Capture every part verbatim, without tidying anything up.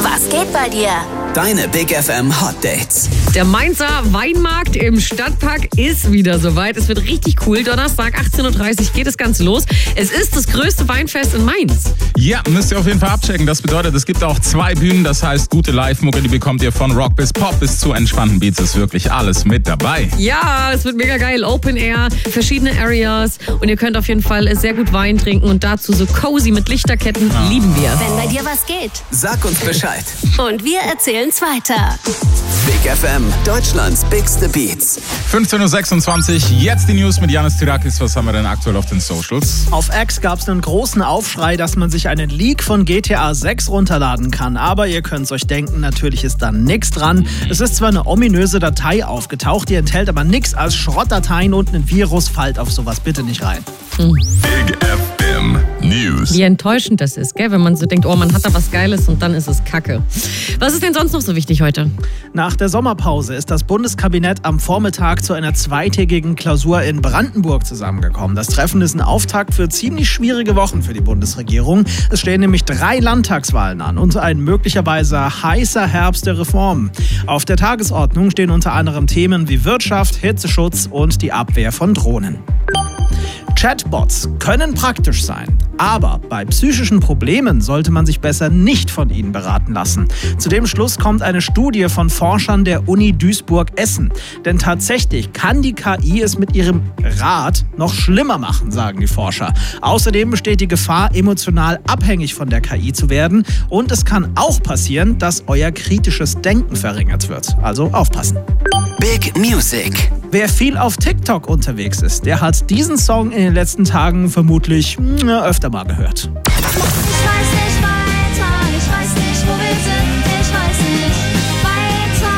Was geht bei dir? Deine Big F M Hot Dates. Der Mainzer Weinmarkt im Stadtpark ist wieder soweit. Es wird richtig cool. Donnerstag, achtzehn Uhr dreißig geht das Ganze los. Es ist das größte Weinfest in Mainz. Ja, müsst ihr auf jeden Fall abchecken. Das bedeutet, es gibt auch zwei Bühnen. Das heißt, gute Live-Mucke, die bekommt ihr von Rock bis Pop bis zu entspannten Beats. Ist wirklich alles mit dabei. Ja, es wird mega geil. Open Air, verschiedene Areas. Und ihr könnt auf jeden Fall sehr gut Wein trinken. Und dazu so cozy mit Lichterketten. Oh. Lieben wir. Wenn bei dir was geht. Sag uns Bescheid. Und wir erzählen's weiter. Big F M, Deutschlands bigste Beats. fünfzehn Uhr sechsundzwanzig, jetzt die News mit Janis Tirakis. Was haben wir denn aktuell auf den Socials? Auf X gab es einen großen Aufschrei, dass man sich einen Leak von G T A sechs runterladen kann. Aber ihr könnt es euch denken, natürlich ist da nichts dran. Es ist zwar eine ominöse Datei aufgetaucht, die enthält aber nichts als Schrottdateien und ein Virus. Fallt auf sowas bitte nicht rein. Big F M News. Wie enttäuschend das ist, gell? Wenn man so denkt, oh, man hat da was Geiles und dann ist es Kacke. Was ist denn sonst noch so wichtig heute? Nach der Sommerpause ist das Bundeskabinett am Vormittag zu einer zweitägigen Klausur in Brandenburg zusammengekommen. Das Treffen ist ein Auftakt für ziemlich schwierige Wochen für die Bundesregierung. Es stehen nämlich drei Landtagswahlen an und ein möglicherweise heißer Herbst der Reformen. Auf der Tagesordnung stehen unter anderem Themen wie Wirtschaft, Hitzeschutz und die Abwehr von Drohnen. Chatbots können praktisch sein, aber bei psychischen Problemen sollte man sich besser nicht von ihnen beraten lassen. Zu dem Schluss kommt eine Studie von Forschern der Uni Duisburg-Essen. Denn tatsächlich kann die K I es mit ihrem Rat noch schlimmer machen, sagen die Forscher. Außerdem besteht die Gefahr, emotional abhängig von der K I zu werden. Und es kann auch passieren, dass euer kritisches Denken verringert wird. Also aufpassen. Big Music. Wer viel auf TikTok unterwegs ist, der hat diesen Song in den letzten Tagen vermutlich mh, öfter mal gehört. Ich weiß nicht weiter, ich weiß nicht, wo wir sind, ich weiß nicht weiter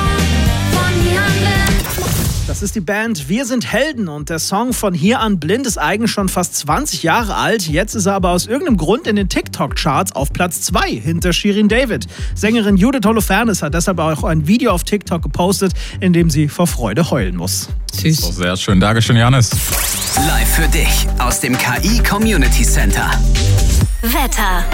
von hier an blind. Das ist die Band Wir sind Helden und der Song von Hier an blind ist eigentlich schon fast zwanzig Jahre alt. Jetzt ist er aber aus irgendeinem Grund in den TikTok-Charts auf Platz zwei hinter Shirin David. Sängerin Judith Holofernes hat deshalb auch ein Video auf TikTok gepostet, in dem sie vor Freude heulen muss. Süß. So, sehr schön. Dankeschön, Janis. Live für dich aus dem K I Community Center. Wetter.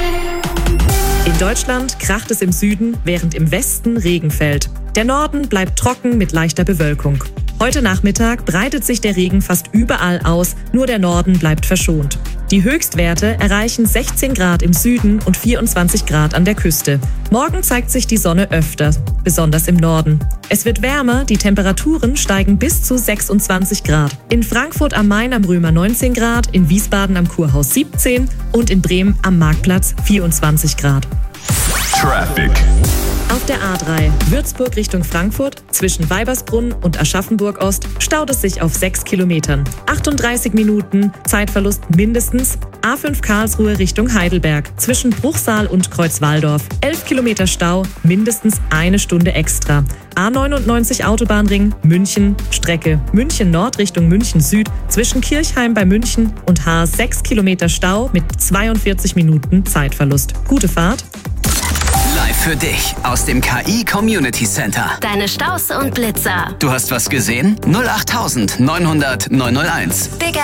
In Deutschland kracht es im Süden, während im Westen Regen fällt. Der Norden bleibt trocken mit leichter Bewölkung. Heute Nachmittag breitet sich der Regen fast überall aus, nur der Norden bleibt verschont. Die Höchstwerte erreichen sechzehn Grad im Süden und vierundzwanzig Grad an der Küste. Morgen zeigt sich die Sonne öfter, besonders im Norden. Es wird wärmer, die Temperaturen steigen bis zu sechsundzwanzig Grad. In Frankfurt am Main am Römer neunzehn Grad, in Wiesbaden am Kurhaus siebzehn und in Bremen am Marktplatz vierundzwanzig Grad. Traffic. Auf der A drei Würzburg Richtung Frankfurt zwischen Weibersbrunn und Aschaffenburg Ost staut es sich auf sechs Kilometern. achtunddreißig Minuten, Zeitverlust mindestens. A fünf Karlsruhe Richtung Heidelberg zwischen Bruchsal und Kreuzwaldorf. elf Kilometer Stau, mindestens eine Stunde extra. A neunundneunzig Autobahnring München, Strecke München Nord Richtung München Süd zwischen Kirchheim bei München und H sechs Kilometer Stau mit zweiundvierzig Minuten Zeitverlust. Gute Fahrt. Live für dich aus dem K I Community Center. Deine Staus und Blitzer. Du hast was gesehen? null acht neunhundert neunhunderteins. Big